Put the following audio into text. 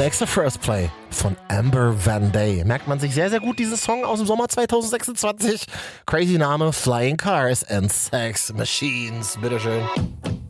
Nächster First Play von Amber Van Day. Merkt man sich sehr, sehr gut diesen Song aus dem Sommer 2026. Crazy Name, Flying Cars and Sex Machines. Bitteschön.